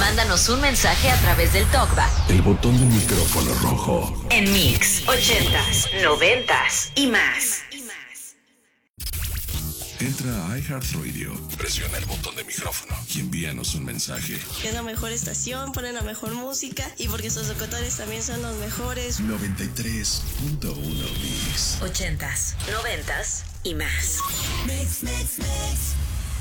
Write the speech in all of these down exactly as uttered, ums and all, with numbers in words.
Mándanos un mensaje a través del TalkBack. El botón del micrófono rojo. En Mix, ochentas, noventas y más. Entra a iHeartRadio, presiona el botón de micrófono y envíanos un mensaje. Es la mejor estación, ponen la mejor música y porque sus locutores también son los mejores. noventa y tres punto uno Mix. Ochentas, noventas y más. Mix, mix, mix.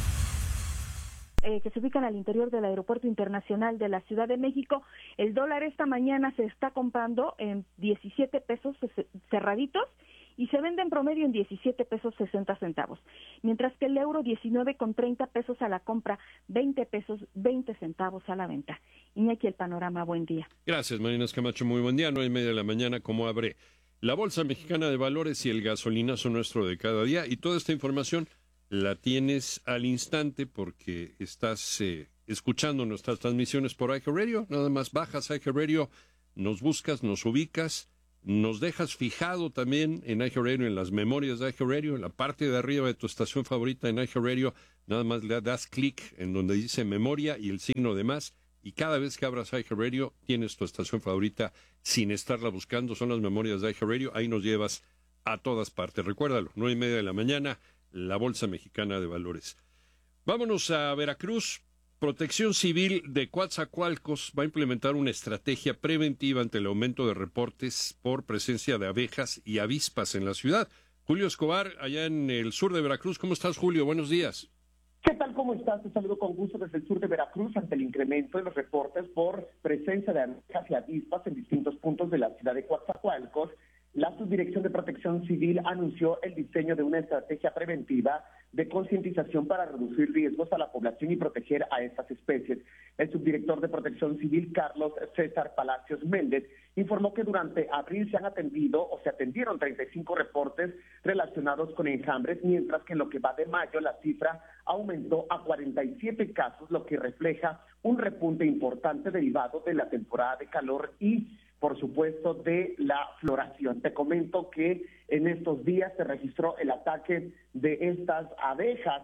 Eh, que se ubican al interior del Aeropuerto Internacional de la Ciudad de México. El dólar esta mañana se está comprando en diecisiete pesos cerraditos y se vende en promedio en diecisiete pesos sesenta centavos, mientras que el euro diecinueve con treinta pesos a la compra, veinte pesos veinte centavos a la venta. Iñaki, el panorama, buen día. Gracias, Marina Camacho, muy buen día. Nueve y media de la mañana, como abre la Bolsa Mexicana de Valores y el gasolinazo nuestro de cada día. Y toda esta información la tienes al instante porque estás eh, escuchando nuestras transmisiones por iHeartRadio. Nada más bajas iHeartRadio, nos buscas, nos ubicas, nos dejas fijado también en iHeartRadio, en las memorias de iHeartRadio, en la parte de arriba de tu estación favorita en iHeartRadio. Nada más le das clic en donde dice memoria y el signo de más. Y cada vez que abras iHeartRadio, tienes tu estación favorita sin estarla buscando. Son las memorias de iHeartRadio. Ahí nos llevas a todas partes. Recuérdalo, nueve y media de la mañana, la Bolsa Mexicana de Valores. Vámonos a Veracruz. Protección Civil de Coatzacoalcos va a implementar una estrategia preventiva ante el aumento de reportes por presencia de abejas y avispas en la ciudad. Julio Escobar, allá en el sur de Veracruz. ¿Cómo estás, Julio? Buenos días. ¿Qué tal? ¿Cómo estás? Te saludo con gusto desde el sur de Veracruz ante el incremento de los reportes por presencia de abejas y avispas en distintos puntos de la ciudad de Coatzacoalcos. La Subdirección de Protección Civil anunció el diseño de una estrategia preventiva de concientización para reducir riesgos a la población y proteger a estas especies. El subdirector de Protección Civil, Carlos César Palacios Méndez, informó que durante abril se han atendido o se atendieron treinta y cinco reportes relacionados con enjambres, mientras que en lo que va de mayo la cifra aumentó a cuarenta y siete casos, lo que refleja un repunte importante derivado de la temporada de calor y por supuesto, de la floración. Te comento que en estos días se registró el ataque de estas abejas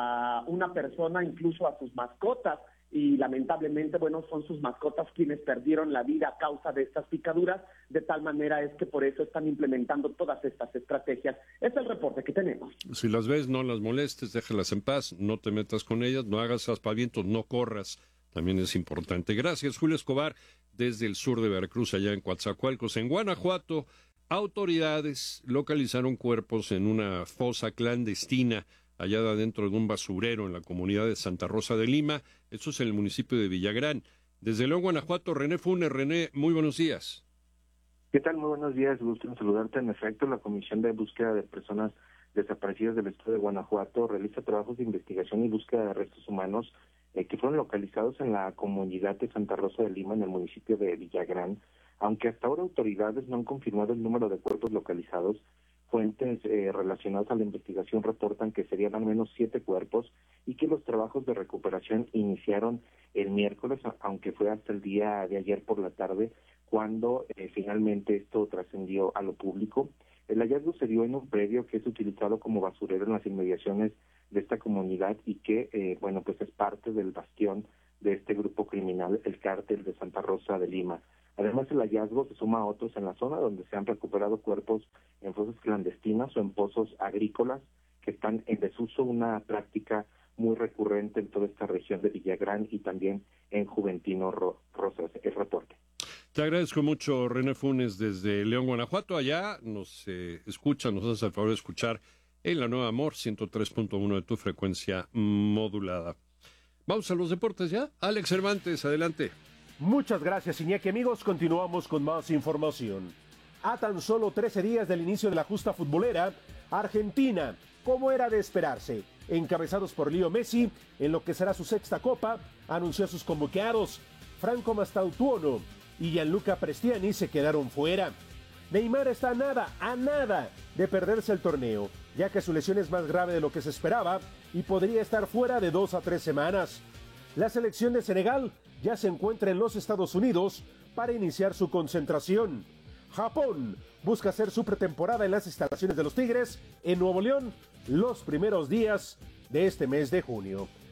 a una persona, incluso a sus mascotas, y lamentablemente, bueno, son sus mascotas quienes perdieron la vida a causa de estas picaduras, de tal manera es que por eso están implementando todas estas estrategias. Es el reporte que tenemos. Si las ves, no las molestes, déjalas en paz, no te metas con ellas, no hagas aspavientos, no corras. También es importante. Gracias, Julio Escobar, desde el sur de Veracruz, allá en Coatzacoalcos. En Guanajuato, autoridades localizaron cuerpos en una fosa clandestina hallada dentro de un basurero en la comunidad de Santa Rosa de Lima. Esto es en el municipio de Villagrán. Desde León, Guanajuato, René Funes. René, muy buenos días. ¿Qué tal? Muy buenos días. Gusto en saludarte. En efecto, la Comisión de Búsqueda de Personas Desaparecidas del Estado de Guanajuato realiza trabajos de investigación y búsqueda de restos humanos Eh, que fueron localizados en la comunidad de Santa Rosa de Lima, en el municipio de Villagrán. Aunque hasta ahora autoridades no han confirmado el número de cuerpos localizados, fuentes eh, relacionadas a la investigación reportan que serían al menos siete cuerpos y que los trabajos de recuperación iniciaron el miércoles, aunque fue hasta el día de ayer por la tarde, cuando eh, finalmente esto trascendió a lo público. El hallazgo se dio en un predio que es utilizado como basurero en las inmediaciones de esta comunidad y que, eh, bueno, pues es parte del bastión de este grupo criminal, el Cártel de Santa Rosa de Lima. Además, el hallazgo se suma a otros en la zona donde se han recuperado cuerpos en fosas clandestinas o en pozos agrícolas que están en desuso, una práctica muy recurrente en toda esta región de Villagrán y también en Juventino Ro- Rosas. El reporte. Te agradezco mucho, René Funes, desde León, Guanajuato. Allá nos eh, escucha, nos hace el favor de escuchar en la Nueva Amor, ciento tres punto uno de tu frecuencia modulada. Vamos a los deportes ya. Alex Cervantes, adelante. Muchas gracias, Iñaki. Amigos, continuamos con más información. A tan solo trece días del inicio de la justa futbolera, Argentina, como era de esperarse, encabezados por Leo Messi, en lo que será su sexta copa, anunció a sus convocados. Franco Mastautuono y Gianluca Prestiani se quedaron fuera. Neymar está a nada, a nada de perderse el torneo, ya que su lesión es más grave de lo que se esperaba y podría estar fuera de dos a tres semanas. La selección de Senegal ya se encuentra en los Estados Unidos para iniciar su concentración. Japón busca hacer su pretemporada en las instalaciones de los Tigres en Nuevo León los primeros días de este mes de junio.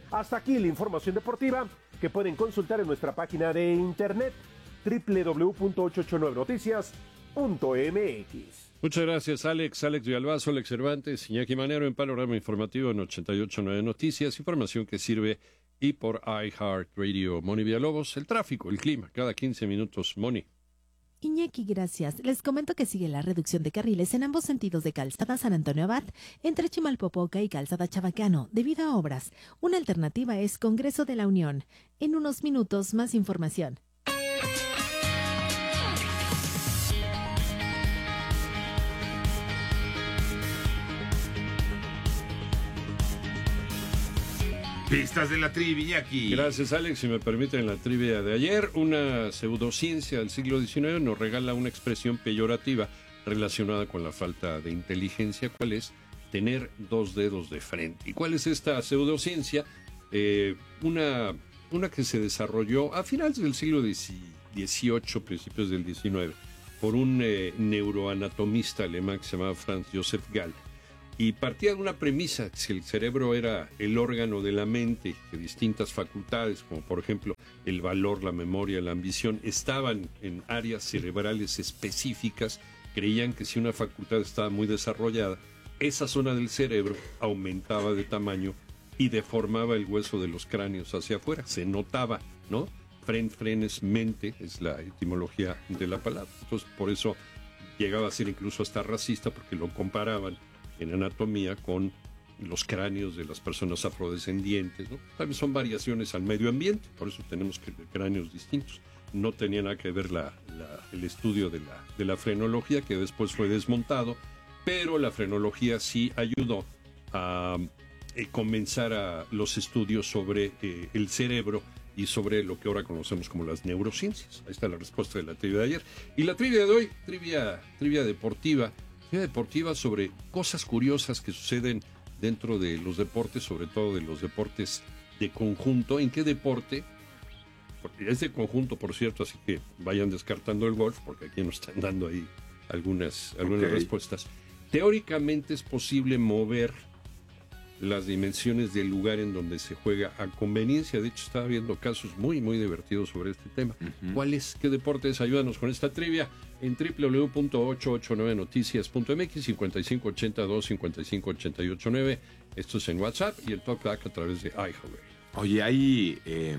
Hasta aquí la información deportiva que pueden consultar en nuestra página de internet doble u doble u doble u punto ochocientos ochenta y nueve noticias punto m x. Muchas gracias, Alex. Alex Villalbazo, Alex Cervantes, Iñaki Manero en Panorama Informativo en ochenta y ocho punto nueve Noticias. Información que sirve y por iHeartRadio. Moni Villalobos, el tráfico, el clima, cada quince minutos. Moni. Iñaki, gracias. Les comento que sigue la reducción de carriles en ambos sentidos de Calzada San Antonio Abad, entre Chimalpopoca y Calzada Chabacano, debido a obras. Una alternativa es Congreso de la Unión. En unos minutos, más información. Pistas de la trivia, Iñaki. Gracias, Alex. Si me permiten, la trivia de ayer, una pseudociencia del siglo diecinueve nos regala una expresión peyorativa relacionada con la falta de inteligencia. ¿Cuál es? Tener dos dedos de frente. ¿Y cuál es esta pseudociencia? Eh, una, una que se desarrolló a finales del siglo dieciocho, principios del diecinueve, por un eh, neuroanatomista alemán que se llamaba Franz Josef Gall. Y partía de una premisa, que si el cerebro era el órgano de la mente, que distintas facultades, como por ejemplo el valor, la memoria, la ambición, estaban en áreas cerebrales específicas, creían que si una facultad estaba muy desarrollada, esa zona del cerebro aumentaba de tamaño y deformaba el hueso de los cráneos hacia afuera. Se notaba, ¿no? Fren, frenes, mente, es la etimología de la palabra. Entonces, por eso llegaba a ser incluso hasta racista, porque lo comparaban en anatomía con los cráneos de las personas afrodescendientes, ¿no? También son variaciones al medio ambiente, por eso tenemos cráneos distintos. No tenía nada que ver la, la, el estudio de la, de la frenología, que después fue desmontado, pero la frenología sí ayudó a eh, comenzar a los estudios sobre eh, el cerebro y sobre lo que ahora conocemos como las neurociencias. Ahí está la respuesta de la trivia de ayer. Y la trivia de hoy, trivia, trivia deportiva, deportiva sobre cosas curiosas que suceden dentro de los deportes, sobre todo de los deportes de conjunto. ¿En qué deporte? Porque es de conjunto, por cierto, así que vayan descartando el golf, porque aquí nos están dando ahí algunas, algunas okay. respuestas. Teóricamente es posible mover las dimensiones del lugar en donde se juega a conveniencia. De hecho, estaba viendo casos muy, muy divertidos sobre este tema. Uh-huh. ¿Cuál es? ¿Qué deportes? Ayúdanos con esta trivia en doble u doble u doble u punto ochocientos ochenta y nueve noticias punto m x, cincuenta y cinco ochenta y dos, cincuenta y cinco ochenta y ocho nueve. Esto es en WhatsApp y el TalkBack a través de iHeartRadio. Oye, hay... Eh,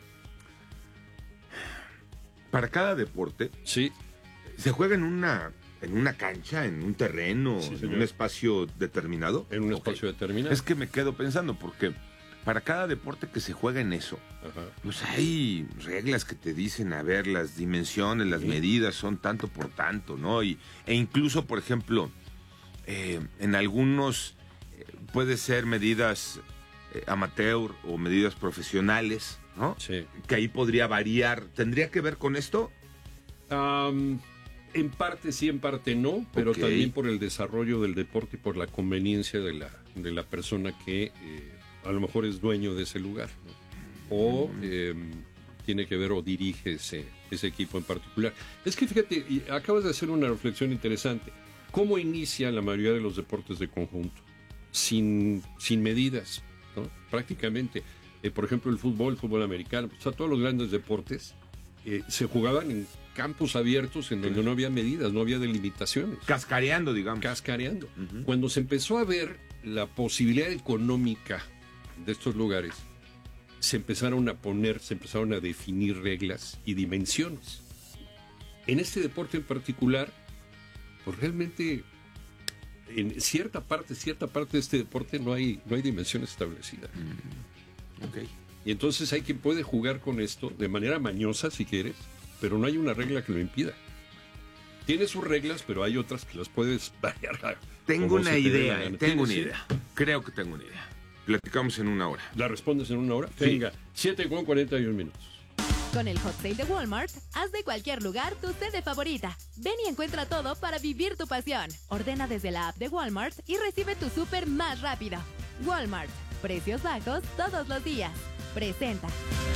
para cada deporte... Sí. ¿Se juega en una... ¿En una cancha, en un terreno, sí, en un espacio determinado? En un okay. espacio determinado. Es que me quedo pensando, porque para cada deporte que se juega en eso, ajá, pues hay reglas que te dicen, a ver, las dimensiones, las sí. medidas son tanto por tanto, ¿no? Y, e incluso, por ejemplo, eh, en algunos eh, puede ser medidas eh, amateur o medidas profesionales, ¿no? Sí. Que ahí podría variar. ¿Tendría que ver con esto? Um... En parte sí, en parte no, pero okay. también por el desarrollo del deporte y por la conveniencia de la, de la persona que eh, a lo mejor es dueño de ese lugar, ¿no? O eh, tiene que ver o dirige ese, ese equipo en particular. Es que fíjate, acabas de hacer una reflexión interesante. ¿Cómo inicia la mayoría de los deportes de conjunto? Sin, sin medidas, ¿no? Prácticamente. Eh, por ejemplo, el fútbol, el fútbol americano, o sea, todos los grandes deportes eh, se jugaban en campos abiertos en donde no había medidas, no había delimitaciones. Cascareando, digamos. Cascareando. Uh-huh. Cuando se empezó a ver la posibilidad económica de estos lugares, se empezaron a poner, se empezaron a definir reglas y dimensiones. En este deporte en particular, pues realmente en cierta parte, cierta parte de este deporte no hay, no hay dimensiones establecidas. Mm. Ok. Y entonces hay quien puede jugar con esto de manera mañosa, si quieres, pero no hay una regla que lo impida. Tiene sus reglas, pero hay otras que las puedes variar. Tengo una idea, tengo una idea. Creo que tengo una idea. Platicamos en una hora. ¿La respondes en una hora? Sí. Venga, siete con cuarenta y un minutos. Con el Hot Sale de Walmart, haz de cualquier lugar tu sede favorita. Ven y encuentra todo para vivir tu pasión. Ordena desde la app de Walmart y recibe tu súper más rápido. Walmart, precios bajos todos los días. Presenta.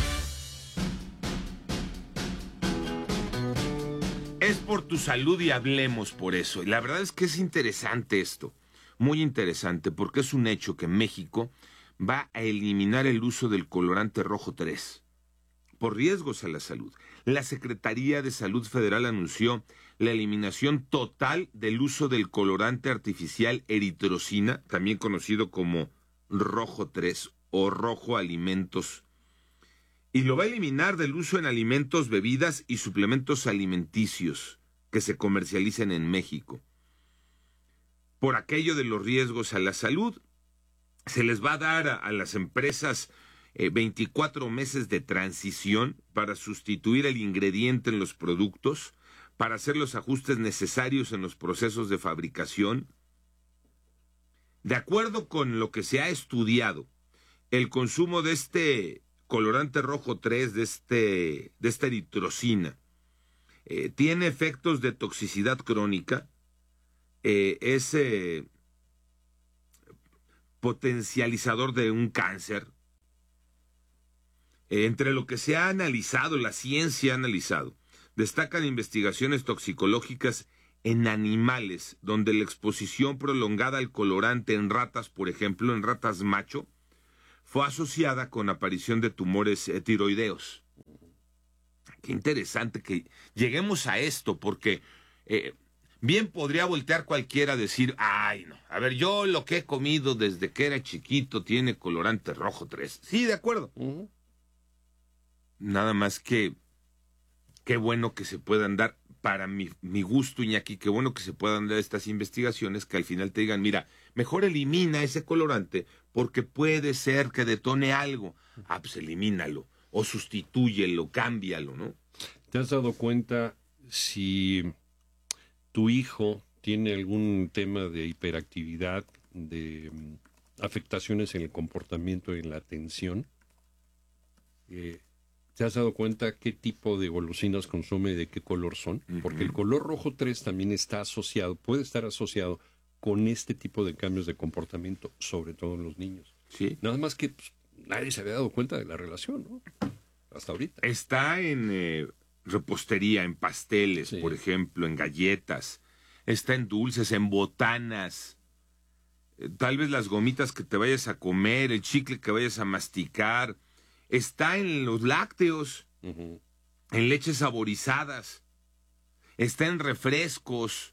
Es por tu salud y hablemos por eso. Y la verdad es que es interesante esto. Muy interesante, porque es un hecho que México va a eliminar el uso del colorante rojo tres por riesgos a la salud. La Secretaría de Salud Federal anunció la eliminación total del uso del colorante artificial eritrocina, también conocido como rojo tres o rojo alimentos, y lo va a eliminar del uso en alimentos, bebidas y suplementos alimenticios que se comercialicen en México. Por aquello de los riesgos a la salud, se les va a dar a, a las empresas eh, veinticuatro meses de transición para sustituir el ingrediente en los productos, para hacer los ajustes necesarios en los procesos de fabricación. De acuerdo con lo que se ha estudiado, el consumo de este colorante rojo tres, de, este, de esta eritrocina, eh, tiene efectos de toxicidad crónica, eh, es eh, potencializador de un cáncer. Eh, entre lo que se ha analizado, la ciencia ha analizado, destacan investigaciones toxicológicas en animales, donde la exposición prolongada al colorante en ratas, por ejemplo, en ratas macho, fue asociada con aparición de tumores tiroideos. Qué interesante que lleguemos a esto, porque eh, bien podría voltear cualquiera a decir, ay, no, a ver, yo lo que he comido desde que era chiquito tiene colorante rojo tres. Sí, de acuerdo. Uh-huh. Nada más que, qué bueno que se puedan dar, para mi, mi gusto, Iñaki, qué bueno que se puedan dar estas investigaciones que al final te digan, mira, mejor elimina ese colorante porque puede ser que detone algo. Ah, pues elimínalo, o sustitúyelo, cámbialo, ¿no? ¿Te has dado cuenta si tu hijo tiene algún tema de hiperactividad, de um, afectaciones en el comportamiento y en la atención? Eh, ¿Te has dado cuenta qué tipo de golosinas consume y de qué color son? Uh-huh. Porque el color rojo tres también está asociado, puede estar asociado con este tipo de cambios de comportamiento, sobre todo en los niños. Sí. Nada más que pues, nadie se había dado cuenta de la relación, ¿no? Hasta ahorita. Está en eh, repostería, en pasteles, sí. Por ejemplo, en galletas. Está en dulces, en botanas. Eh, tal vez las gomitas que te vayas a comer, el chicle que vayas a masticar. Está en los lácteos, uh-huh. En leches saborizadas, está en refrescos,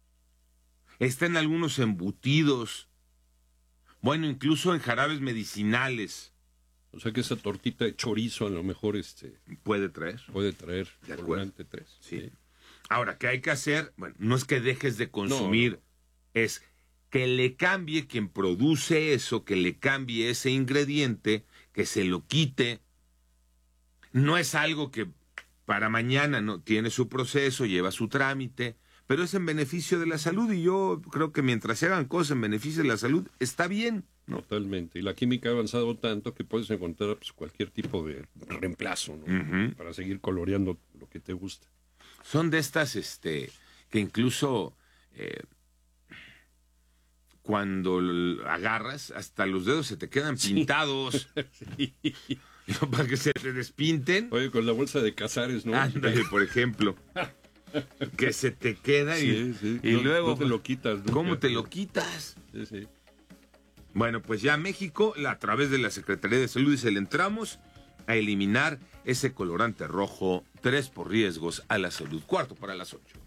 está en algunos embutidos, bueno, incluso en jarabes medicinales. O sea que esa tortita de chorizo a lo mejor este puede traer. Puede traer colorante tres. Sí. Sí. Ahora, ¿qué hay que hacer? Bueno, no es que dejes de consumir, no, no. Es que le cambie quien produce eso, que le cambie ese ingrediente, que se lo quite. No es algo que para mañana, no, tiene su proceso, lleva su trámite, pero es en beneficio de la salud, y yo creo que mientras se hagan cosas en beneficio de la salud, está bien, ¿no? Totalmente, y la química ha avanzado tanto que puedes encontrar pues, cualquier tipo de reemplazo, ¿no? Uh-huh. Para seguir coloreando lo que te gusta. Son de estas, este, que incluso... Eh, cuando agarras, hasta los dedos se te quedan pintados. Sí. Sí. Para que se te despinten. Oye, con la bolsa de Casares, ¿no? Ándale, por ejemplo. Que se te queda y, sí, sí. y no, luego... No te lo quitas. Nunca. ¿Cómo te lo quitas? Sí, sí. Bueno, pues ya México, a través de la Secretaría de Salud, dice, le entramos a eliminar ese colorante rojo, tres por riesgos a la salud. Cuarto para las ocho.